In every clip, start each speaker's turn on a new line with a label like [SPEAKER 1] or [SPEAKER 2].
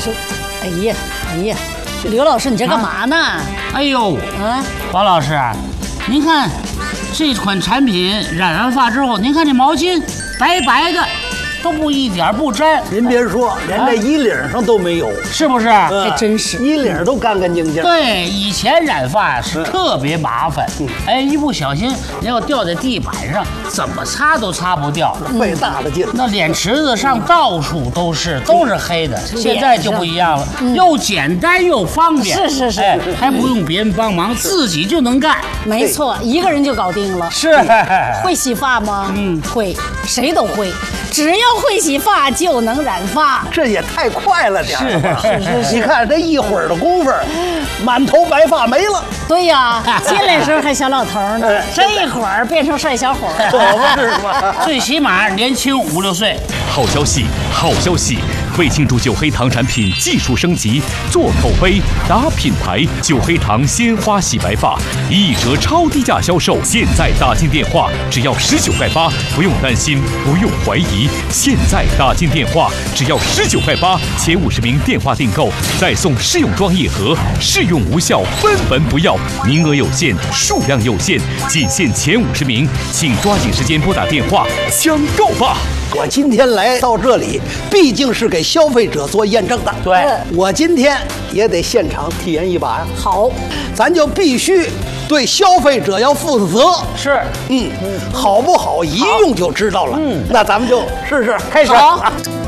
[SPEAKER 1] 哎呀，刘老师，你这干嘛呢？
[SPEAKER 2] 哎呦，王老师，您看这款产品染完发之后，您看这毛巾白白的，都不一点不沾。
[SPEAKER 3] 您别说，连这衣领上都没有，
[SPEAKER 2] 是不是？
[SPEAKER 1] 还真是，
[SPEAKER 3] 衣领都干干净净。
[SPEAKER 2] 对，以前染发是特别麻烦，哎，一不小心你要掉在地板上，怎么擦都擦不掉，
[SPEAKER 3] 费大了劲。
[SPEAKER 2] 那脸池子上到处都是黑的。现在就不一样了，又简单又方便，
[SPEAKER 1] 是，
[SPEAKER 2] 哎，还不用别人帮忙，自己就能干。
[SPEAKER 1] 没错，一个人就搞定了。
[SPEAKER 2] 是，
[SPEAKER 1] 会洗发吗？会，谁都会。只要会洗发就能染发，
[SPEAKER 3] 这也太快了点儿吧？
[SPEAKER 1] 是。
[SPEAKER 3] 你看这一会儿的功夫，满头白发没了。
[SPEAKER 1] 对呀，进来时候还小老头呢，这一会儿变成帅小伙了，
[SPEAKER 3] 可不是吗？
[SPEAKER 2] 最起码年轻5、6岁。
[SPEAKER 4] 好消息，好消息！为庆祝九黑糖产品技术升级，做口碑、打品牌，九黑糖鲜花洗白发1折超低价销售。现在打进电话只要19块8，不用担心，不用怀疑。现在打进电话只要19块8，前50名电话订购再送试用装1盒，试用无效分文不要，名额有限，数量有限，仅限前50名，请抓紧时间拨打电话抢购吧！
[SPEAKER 3] 我今天来到这里，毕竟是给消费者做验证的。
[SPEAKER 2] 对，
[SPEAKER 3] 我今天也得现场体验一把呀。
[SPEAKER 1] 好，
[SPEAKER 3] 咱就必须对消费者要负责。
[SPEAKER 2] 是，
[SPEAKER 3] 好不好一用就知道了。那咱们就试试，开始。
[SPEAKER 1] 好。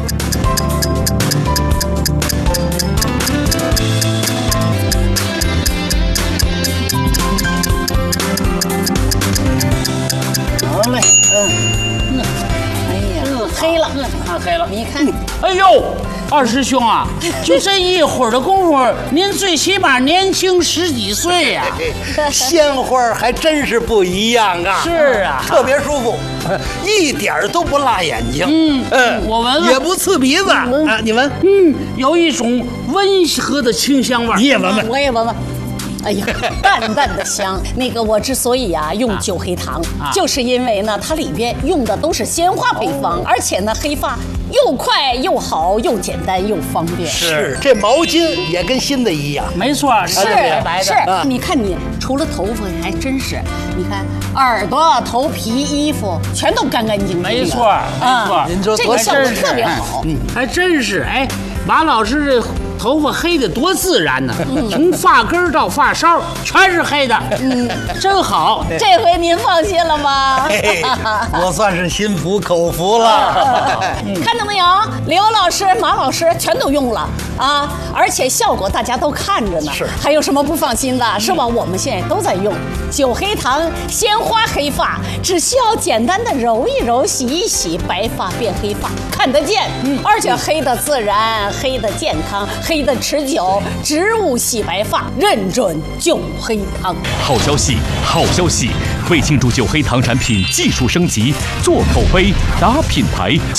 [SPEAKER 3] 好嘞，
[SPEAKER 1] 黑了，
[SPEAKER 2] 看黑了。
[SPEAKER 1] 你看，
[SPEAKER 2] 哎呦，二师兄啊，就这一会儿的功夫，您最起码年轻10几岁呀。
[SPEAKER 3] 鲜花还真是不一样啊。
[SPEAKER 2] 是啊，
[SPEAKER 3] 特别舒服，一点儿都不辣眼睛。
[SPEAKER 2] 我闻闻
[SPEAKER 3] 也不刺鼻子啊。你闻，
[SPEAKER 2] 有一种温和的清香味儿。
[SPEAKER 3] 你也闻闻，
[SPEAKER 1] 我也闻闻。哎呀，淡淡的香。那个我之所以用九黑糖，就是因为呢，它里边用的都是鲜花配方，而且呢，黑发又快又好，又简单又方便。
[SPEAKER 3] 是这毛巾也跟新的一样。
[SPEAKER 2] 没错，是白白的。
[SPEAKER 1] 是，你看你除了头发还真是，你看耳朵、头皮、衣服全都干干净净的。
[SPEAKER 2] 没错，没错。
[SPEAKER 3] 您说
[SPEAKER 1] 这个效果特别好。
[SPEAKER 2] 还真是。哎，马老师这头发黑的多自然呢，从发根到发梢全是黑的，真好。
[SPEAKER 1] 这回您放心了吗？
[SPEAKER 3] 我算是心服口服了。
[SPEAKER 1] 看到没有，刘老师、马老师全都用了啊，而且效果大家都看着呢。
[SPEAKER 3] 是，
[SPEAKER 1] 还有什么不放心的？是吧？我们现在都在用九黑糖鲜花黑发，只需要简单的揉一揉、洗一洗，白发变黑发，看得见。而且黑的自然，黑的健康，黑的持久，植物洗白发，认准九黑糖。
[SPEAKER 4] 好消息，好消息！为庆祝九黑糖产品技术升级，做口碑、打品牌。